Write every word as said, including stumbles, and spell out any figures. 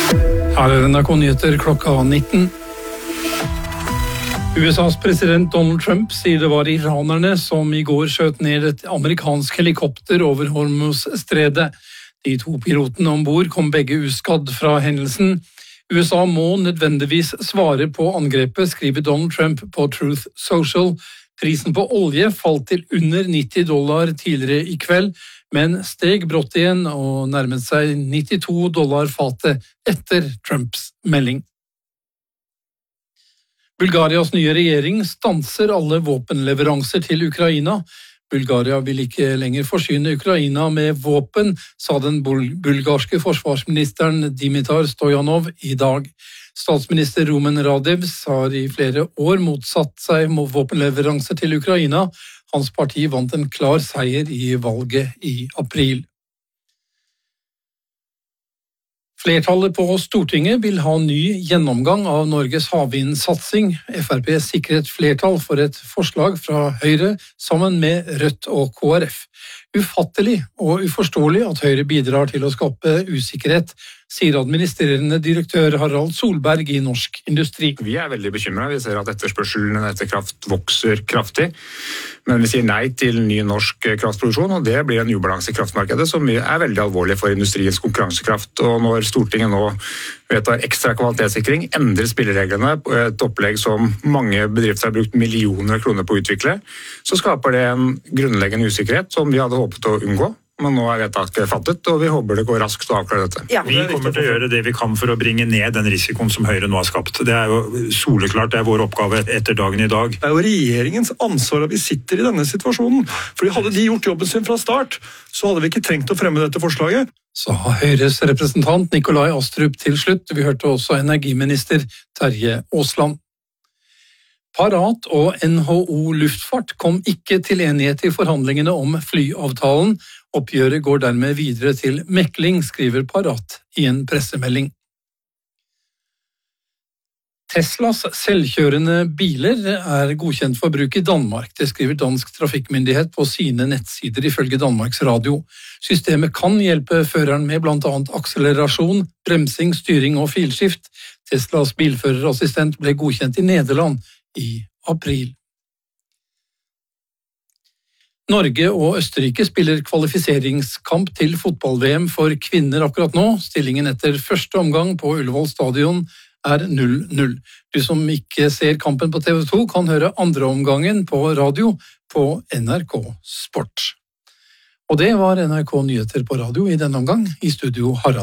Her er N R K Nyheter klokka nitten. U S A's president Donald Trump sier det var iranerne som i går skjøt ned et amerikansk helikopter over Hormuz-stredet. De to pilotene ombord kom begge uskadd fra hendelsen. U S A må nødvendigvis svare på angrepet, skriver Donald Trump på Truth Social. Prisen på olje falt til under nitti dollar tidligere i kveld, men steg brått igjen og nærmet seg nittito dollar fatet etter Trumps melding. Bulgarias nye regjering stanser alle våpenleveranser til Ukraina. Bulgaria vil ikke lenger forsyne Ukraina med våpen, sa den bulgarske forsvarsministeren Dimitar Stojanov i dag. Statsminister Rumen Radev har i flere år motsatt seg våpenleveranser til Ukraina. Hans parti vant en klar seier i valget i april. Flertallet på Stortinget vil ha ny gjennomgang av Norges havvindsatsing. F R P sikret flertall for et forslag fra Høyre sammen med Rødt og K R F. Ufattelig og uforståelig at Høyre bidrar til å skape usikkerhet, sier administrerende direktør Harald Solberg i Norsk Industri. Vi er veldig bekymret. Vi ser at etterspørselen etter kraft vokser kraftig. Men vi sier nei til ny norsk kraftproduksjon, og det blir en ubalanse i kraftmarkedet som er veldig alvorlig for industriens konkurransekraft. Og når Stortinget nå vedtar ekstra kvalitetssikring, endrer spillereglene på et opplegg som mange bedrifter har brukt millioner av kroner på å utvikle, så skaper det en grunnleggende usikkerhet som vi hadde håpet å unngå. Men nå er vedtaket fattet, og vi håper det går raskt å avklare dette. Ja. Vi kommer til å gjøre det vi kan for å bringe ned den risikoen som Høyre nå har skapt. Det er jo soleklart, det er vår oppgave etter dagen i dag. Det er jo regjeringens ansvar at vi sitter i denne situasjonen. Fordi hadde de gjort jobben sin fra start, så hadde vi ikke trengt å fremme dette forslaget. Så Høyres representant Nikolai Astrup til slutt. Vi hørte også energiminister Terje Aasland. Parat og N H O Luftfart kom ikke til enighet i forhandlingene om flyavtalen. Oppgjøret går dermed videre til mekling, skriver Parat i en pressemelding. Teslas selvkjørende biler er godkjent for bruk i Danmark. Det skriver Dansk Trafikkmyndighet på sine nettsider ifølge Danmarks Radio. Systemet kan hjelpe føreren med blant annet akselerasjon, bremsing, styring og filskift. Teslas bilførerassistent ble godkjent i Nederland i april. Norge og Østerrike spiller kvalifiseringskamp til fotball-V M for kvinner akkurat nå. Stillingen etter første omgang på Ullevål stadion er null null. Du som ikke ser kampen på T V to kan høre andre omgangen på radio på N R K Sport. Og det var N R K Nyheter på radio i denne omgang. I studio Harald.